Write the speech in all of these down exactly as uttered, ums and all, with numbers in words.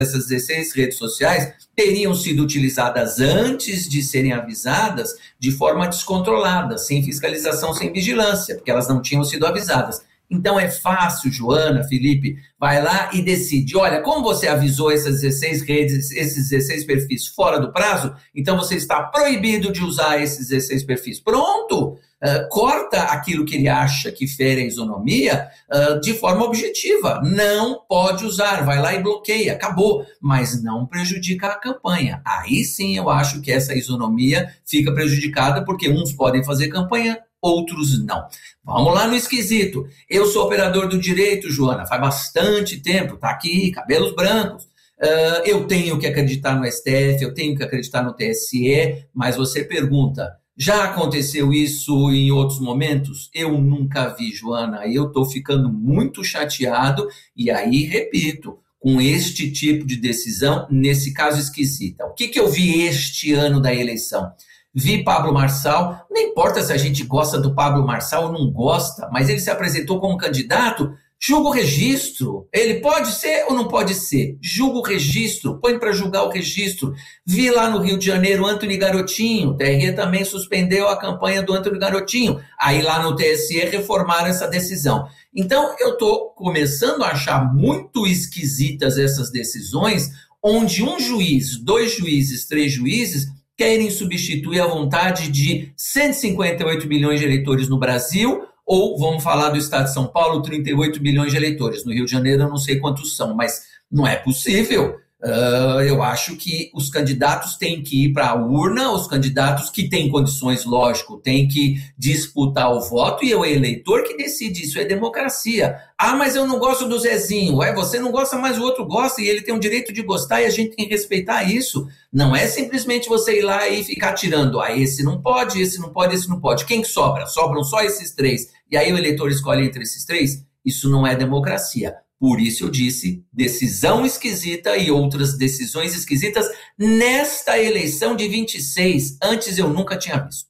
essas dezesseis redes sociais teriam sido utilizadas antes de serem avisadas de forma descontrolada, sem fiscalização, sem vigilância, porque elas não tinham sido avisadas. Então é fácil, Joana, Felipe, vai lá e decide, olha, como você avisou essas dezesseis redes, esses dezesseis perfis fora do prazo, então você está proibido de usar esses dezesseis perfis. Pronto! Uh, corta aquilo que ele acha que fere a isonomia uh, de forma objetiva. Não pode usar, vai lá e bloqueia, acabou. Mas não prejudica a campanha. Aí sim eu acho que essa isonomia fica prejudicada porque uns podem fazer campanha, outros não. Vamos lá no esquisito. Eu sou operador do direito, Joana, faz bastante tempo, tá aqui, cabelos brancos. Uh, eu tenho que acreditar no S T F, eu tenho que acreditar no T S E, mas você pergunta, já aconteceu isso em outros momentos? Eu nunca vi, Joana, eu estou ficando muito chateado e aí, repito, com este tipo de decisão, nesse caso esquisita. O que, que eu vi este ano da eleição? Vi Pablo Marçal, não importa se a gente gosta do Pablo Marçal ou não gosta, mas ele se apresentou como candidato, julga o registro. Ele pode ser ou não pode ser? Julga o registro, põe para julgar o registro. Vi lá no Rio de Janeiro Antony Garotinho, o T R E também suspendeu a campanha do Antony Garotinho. Aí lá no T S E reformaram essa decisão. Então eu estou começando a achar muito esquisitas essas decisões, onde um juiz, dois juízes, três juízes querem substituir a vontade de cento e cinquenta e oito milhões de eleitores no Brasil, ou, vamos falar do estado de São Paulo, trinta e oito milhões de eleitores. No Rio de Janeiro eu não sei quantos são, mas não é possível. Uh, eu acho que os candidatos têm que ir para a urna, os candidatos que têm condições, lógico, têm que disputar o voto e é o eleitor que decide, isso é democracia. Ah, mas eu não gosto do Zezinho. Ué, você não gosta, mas o outro gosta e ele tem o direito de gostar e a gente tem que respeitar isso. Não é simplesmente você ir lá e ficar tirando, ah, esse não pode, esse não pode, esse não pode. Quem que sobra? Sobram só esses três e aí o eleitor escolhe entre esses três? Isso não é democracia. Por isso eu disse, decisão esquisita e outras decisões esquisitas nesta eleição de vinte e seis. Antes eu nunca tinha visto.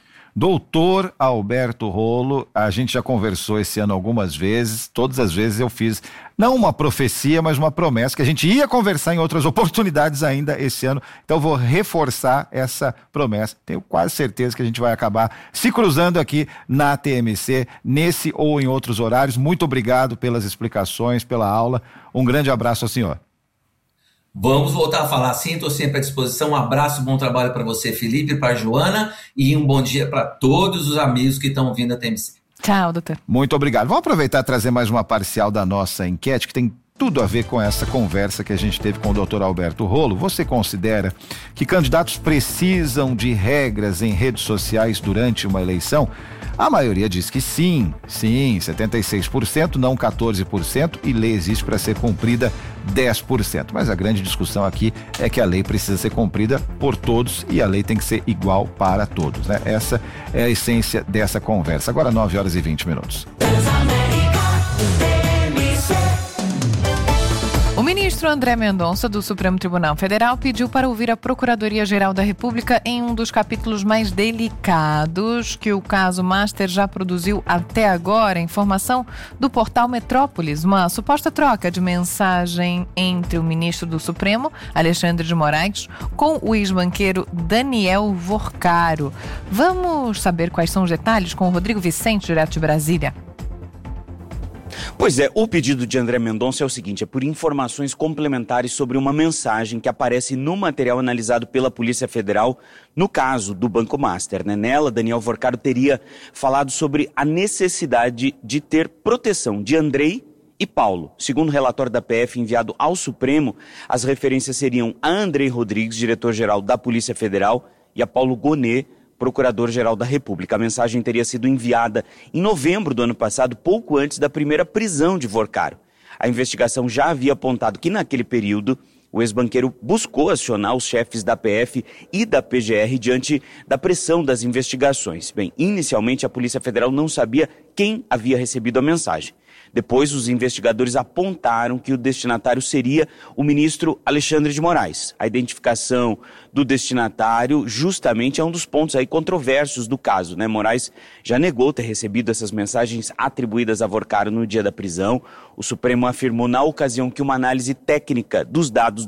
Doutor Alberto Rolo, a gente já conversou esse ano algumas vezes, todas as vezes eu fiz, não uma profecia, mas uma promessa, que a gente ia conversar em outras oportunidades ainda esse ano, então vou reforçar essa promessa, tenho quase certeza que a gente vai acabar se cruzando aqui na T M C, nesse ou em outros horários. Muito obrigado pelas explicações, pela aula, um grande abraço ao senhor. Vamos voltar a falar assim, estou sempre à disposição. Um abraço, bom trabalho para você, Felipe, para a Joana, e um bom dia para todos os amigos que estão vindo à T M C. Tchau, doutor. Muito obrigado. Vamos aproveitar e trazer mais uma parcial da nossa enquete, que tem tudo a ver com essa conversa que a gente teve com o doutor Alberto Rolo. Você considera que candidatos precisam de regras em redes sociais durante uma eleição? A maioria diz que sim, sim, setenta e seis por cento, não quatorze por cento, e lei existe para ser cumprida dez por cento. Mas a grande discussão aqui é que a lei precisa ser cumprida por todos e a lei tem que ser igual para todos, né? Essa é a essência dessa conversa. Agora nove horas e vinte minutos. O ministro André Mendonça, do Supremo Tribunal Federal, pediu para ouvir a Procuradoria-Geral da República em um dos capítulos mais delicados que o caso Master já produziu até agora. Informação do portal Metrópolis, uma suposta troca de mensagem entre o ministro do Supremo, Alexandre de Moraes, com o ex-banqueiro Daniel Vorcaro. Vamos saber quais são os detalhes com o Rodrigo Vicente, direto de Brasília. Pois é, o pedido de André Mendonça é o seguinte, é por informações complementares sobre uma mensagem que aparece no material analisado pela Polícia Federal no caso do Banco Master, né? Nela, Daniel Vorcaro teria falado sobre a necessidade de ter proteção de Andrei e Paulo. Segundo o relatório da P F enviado ao Supremo, as referências seriam a Andrei Rodrigues, diretor-geral da Polícia Federal, e a Paulo Gonet, Procurador-Geral da República. A mensagem teria sido enviada em novembro do ano passado, pouco antes da primeira prisão de Vorcaro. A investigação já havia apontado que, naquele período, o ex-banqueiro buscou acionar os chefes da P F e da P G R diante da pressão das investigações. Bem, inicialmente a Polícia Federal não sabia quem havia recebido a mensagem. Depois, os investigadores apontaram que o destinatário seria o ministro Alexandre de Moraes. A identificação do destinatário justamente é um dos pontos aí controversos do caso, né? Moraes já negou ter recebido essas mensagens atribuídas a Vorcaro no dia da prisão. O Supremo afirmou na ocasião que uma análise técnica dos dados